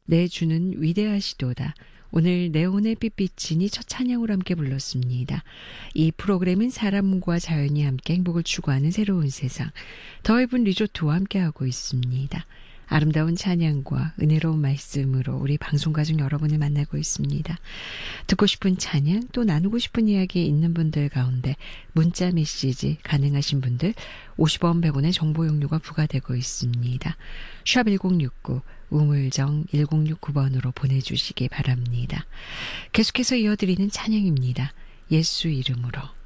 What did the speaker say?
내 주는 위대하시도다. 오늘 네온의 빛비치니 첫 찬양으로 함께 불렀습니다. 이 프로그램은 사람과 자연이 함께 행복을 추구하는 새로운 세상, 더 해븐 리조트와 함께하고 있습니다. 아름다운 찬양과 은혜로운 말씀으로 우리 방송가족 여러분을 만나고 있습니다. 듣고 싶은 찬양 또 나누고 싶은 이야기 있는 분들 가운데 문자 메시지 가능하신 분들 50원 100원의 정보 용료가 부과되고 있습니다. 샵 1069 우물정 1069번으로 보내주시기 바랍니다. 계속해서 이어드리는 찬양입니다. 예수 이름으로.